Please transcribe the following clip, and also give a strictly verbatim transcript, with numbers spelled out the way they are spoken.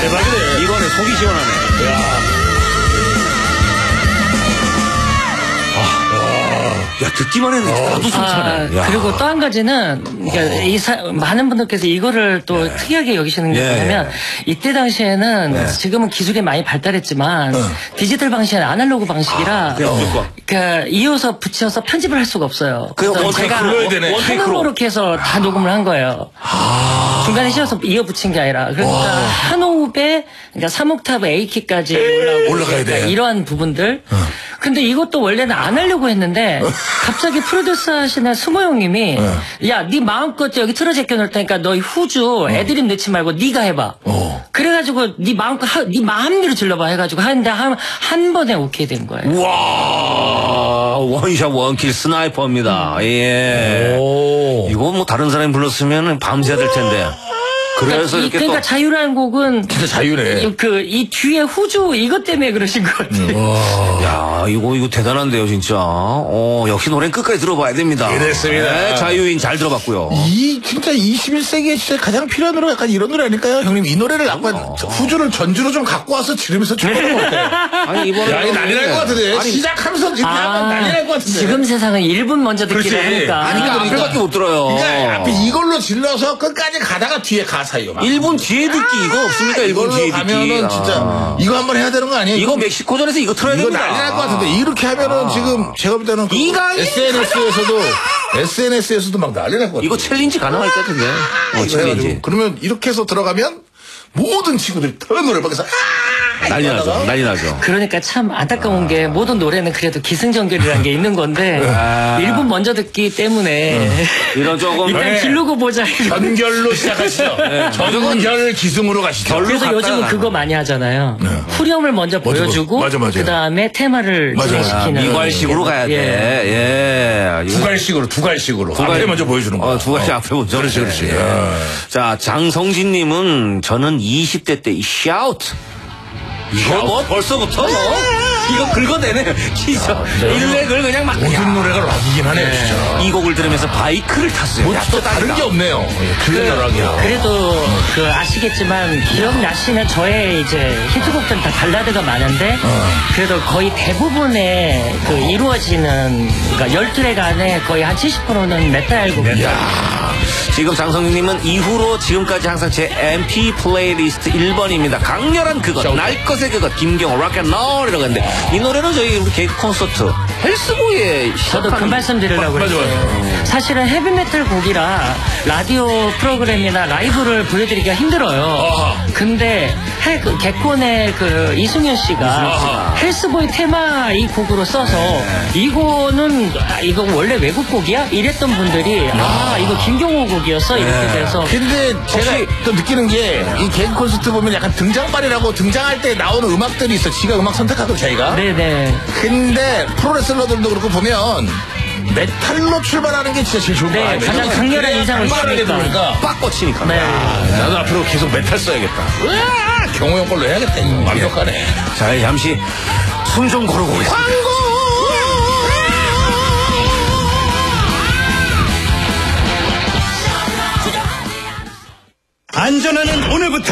대박이네. 이거는 속이 시원하네. 야. 야, 듣기만 했는데 나도 숨차네. 아, 그리고 또 한 가지는 그러니까 이 사, 많은 분들께서 이거를 또 예. 특이하게 여기시는 게 뭐냐면 예. 이때 당시에는 예. 지금은 기술이 많이 발달했지만 어. 디지털 방식은 아날로그 방식이라 아, 어. 그러니까 이어서 붙여서 편집을 할 수가 없어요. 그래서 제가 한음으로 이렇게 해서 다 녹음을 한 거예요. 아. 중간에 씌워서 이어 붙인 게 아니라 그러니까 와. 한 호흡에 그러니까 삼 옥타브 A키까지 올라가고 올라가야 돼. 이러한 부분들. 어. 근데 이것도 원래는 안 하려고 했는데 갑자기 프로듀서 하시는 승호 형님이 어. 야, 네 마음껏 여기 틀어 제껴 놓을 테니까 너 후주 애드립 넣지 말고 네가 해봐. 어. 그래가지고 네 마음껏 하, 네 마음대로 질러봐 해가지고 하는데 한, 한 번에 오케이 된 거예요. 와, 원샷 원킬 스나이퍼입니다. 음. 예. 오. 이거 뭐 다른 사람이 불렀으면 밤새야 될 텐데. 그래서 그러니까, 이렇게 그러니까 또 자유라는 곡은 진짜 자유네. 그 이 뒤에 후주 이것 때문에 그러신 것 같아요. 음. 야, 이거 이거 대단한데요, 진짜. 어, 역시 노래는 끝까지 들어봐야 됩니다. 그렇습니다. 네, 자유인 잘 들어봤고요. 이 진짜 이십일 세기에 진짜 가장 필요한 노래가 약간 이런 노래 아닐까요, 형님? 이 노래를 약간 어. 후주를 전주로 좀 갖고 와서 지르면서 쳐보는 거 어때요? 아니 이번에 야, 이 난리 날 것 같은데. 아니, 시작하면서 지금 아, 약간 난리 날 것 같은데. 지금 세상은 일 분 먼저 듣기로 하니까. 아니, 그러니까 앞에밖에 못 들어요. 그러니까 앞에 이걸로 질러서 끝까지 가다가 뒤에 가사요. 일 분 뒤에 듣기 이거 없습니까? 일 분 뒤에 듣기. 가면은 진짜 아. 이거 한번 해야 되는 거 아니에요? 이거 멕시코전에서 이거 틀어야 이거 됩니다. 난리 날 것 같은데 이렇게 하면은 아. 지금 제가 볼 때는 그 에스엔에스에서도 에스엔에스에서도 막 난리 날 것 같아요. 이거 챌린지 가능할 것 같은데. 아, 어, 챌린지. 그러면 이렇게 해서 들어가면 모든 친구들이 더 노래방에서 난리 나죠. 난리 나죠. 그러니까 참 안타까운 아. 게 모든 노래는 그래도 기승전결이라는 게 있는 건데 아. 일 분 먼저 듣기 때문에 음. 이런 조금 일단 네. 기르고 보자. 전결로 시작하시죠. 네. 전결 기승으로 가시죠. 그래서 요즘은 그거 많이 하잖아요. 네. 후렴을 먼저 맞아, 보여주고 맞아, 맞아. 그다음에 테마를 진행시키는. 이괄식으로 가야 돼. 예. 예. 두갈식으로 두갈식으로. 두갈. 앞에 먼저 보여주는 거. 어, 두갈식 어. 앞에 먼저. 그렇지 그렇지. 예. 예. 자, 장성진님은 저는 이십 대 때 이 샤우트. 이거 뭐 벌써부터 뭐 이거 긁어내네. 기저 일렉을 그냥 막 모든 노래가 락이긴 하네. 네. 진짜 이 곡을 들으면서 바이크를 탔어요. 뭐 또 다른 게 없네요. 그게 락이야. 그래도 그 아시겠지만 기억나시는 저의 이제 히트곡들은 다 발라드가 많은데 어. 그래도 거의 대부분의 그 이루어지는 그러니까 열 트랙 안에 거의 한 칠십 퍼센트는 메탈 곡이야. 지금 장성윤님은 이후로 지금까지 항상 제 엠피 플레이리스트 일 번입니다. 강렬한 그것, 날 것의 그것, 김경호 락앤롤이라고 하는데 이 노래는 저희 우리 개그 콘서트 헬스보이에 저도 그 말씀 드리려고 했어요. 사실은 헤비메탈 곡이라 라디오 프로그램이나 라이브를 보여드리기가 힘들어요. 아하. 근데 해, 그 개콘의 그 이승윤 씨가 아하. 헬스보이 테마 이 곡으로 써서 네. 이거는 아, 이거 원래 외국 곡이야? 이랬던 분들이 아 이거 김경호 곡이었어 이렇게 네. 돼서. 근데 제가 또 느끼는 게 이 개그 콘서트 보면 약간 등장발이라고 등장할 때 나오는 음악들이 있어. 지가 음악 선택하고 자기가. 네네. 근데 프로레슬러들도 그렇고 보면 메탈로 출발하는 게 진짜 제일 좋은 거 같아요. 네, 가장 강렬한 인상을 주니까 빡 꽂히니까. 네. 야, 나도 앞으로 계속 메탈 써야겠다. 으아, 경호 형 걸로 해야겠다. 이거 완벽하네. 예. 자, 잠시 숨 좀 고르고 오겠습니다. 광고! 안전하는 오늘부터